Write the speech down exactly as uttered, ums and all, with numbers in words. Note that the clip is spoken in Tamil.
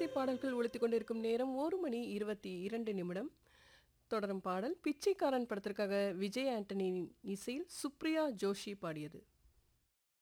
திரையிசை பாடல்கள் ஒலித்துக் கொண்டிருக்கும் நேரம் ஒரு மணி இருபத்தி இரண்டு நிமிடம். தொடரும் பாடல் பிச்சைக்காரன் படத்திற்காக விஜய் ஆண்டனி இசையில் சுப்ரியா ஜோஷி பாடியது.